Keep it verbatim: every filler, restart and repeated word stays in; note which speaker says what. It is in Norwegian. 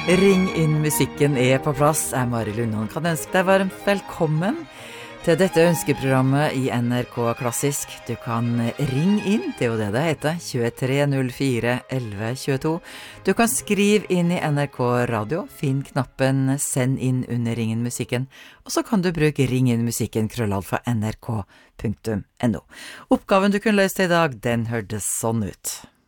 Speaker 1: Ring inn musikken er på plass. Jeg er Mari Lundholm, kan ønske deg varmt velkommen til dette ønskeprogrammet i N R K Klassisk. Du kan ringe inn, det er jo det det heter, tjuetre null fire elleve tjueto. Du kan skrive inn i N R K Radio, finn knappen send inn under ringen musikken, og så kan du bruke ring inn musikken krøllalfa nrk punktum no. Oppgaven du kunne løse i dag, den hørtes sånn ut.